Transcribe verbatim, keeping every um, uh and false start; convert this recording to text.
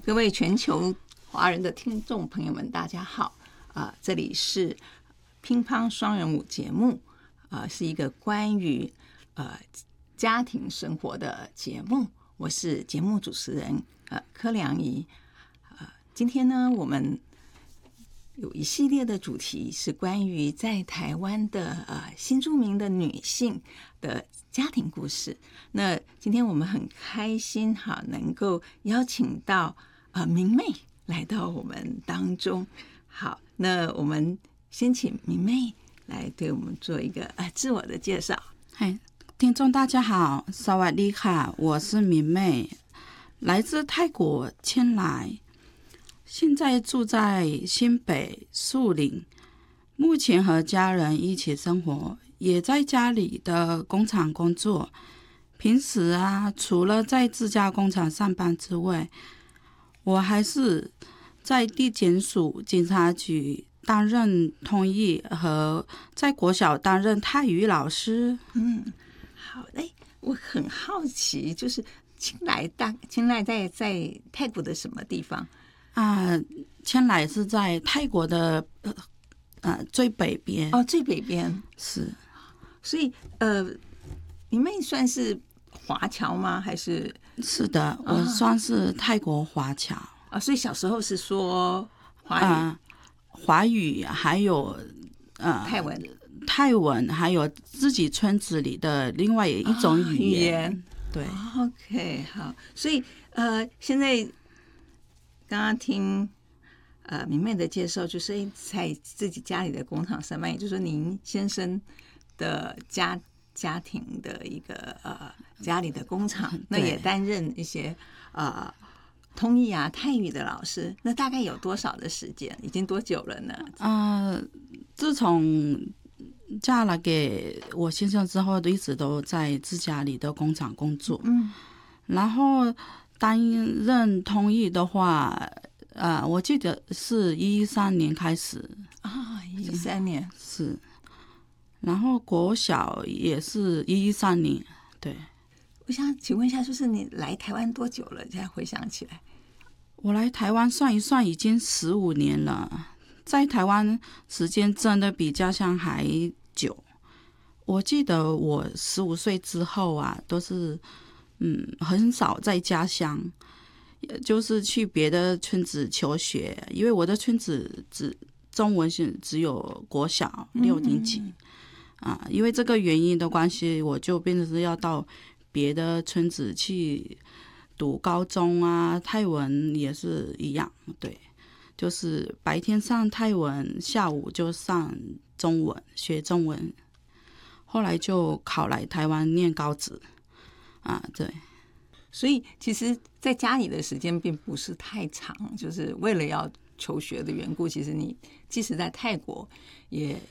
各位全球华人的听众朋友们，大家好！啊、呃，这里是乒乓双人舞节目，啊、呃，是一个关于呃家庭生活的节目。我是节目主持人呃柯良仪。呃，今天呢，我们有一系列的主题是关于在台湾的呃新住民的女性的家庭故事。那今天我们很开心哈，能够邀请到呃明媚来到我们当中。好，那我们先请明媚来对我们做一个呃自我的介绍。 嗨，听众大家好，萨瓦迪卡，我是明媚，来自泰国千来，现在住在新北树林，目前和家人一起生活，也在家里的工厂工作。平时啊，除了在自家工厂上班之外，我还是在地检署警察局担任通译，和在国小担任泰语老师。 嗯，好嘞，我很好奇，就是清莱大清莱在在泰国的什么地方啊？千来是在泰国的呃呃最北边哦，最北边是， 所以呃，明媚算是华侨吗？还是？ 是的，我算是泰国华侨啊、 哦，所以小时候是说华语、 呃、华语还有呃泰文、 泰文，还有自己村子里的另外一种语言。哦、语言对、 哦、，OK， 好，所以呃，现在刚刚听呃明媚的介绍，就是在自己家里的工厂上班，也就是说您先生的家家庭的一个呃家里的工厂，那也担任一些呃通译啊泰语的老师。那大概有多少的时间？已经多久了呢？ 呃，自从嫁了给我先生之后，一直都在自家里的工厂工作。 嗯，然后担任通译的话，呃，我记得是一三年开始啊，一三年是，然后国小也是一三年。对， 我想请问一下，就是你来台湾多久了？现在回想起来， 我来台湾算一算，已经十五年了。在台湾时间真的比家乡还久。我记得我十五岁之后啊，都是嗯很少在家乡，就是去别的村子求学，因为我的村子只中文是只有国小六年级、嗯、啊，因为这个原因的关系，我就变成是要到别的村子去读高中啊，泰文也是一样，对。就是白天上泰文，下午就上中文，学中文。后来就考来台湾念高职，啊，对。 所以其实在家里的时间并不是太长，就是为了要求学的缘故，其实你即使在泰国也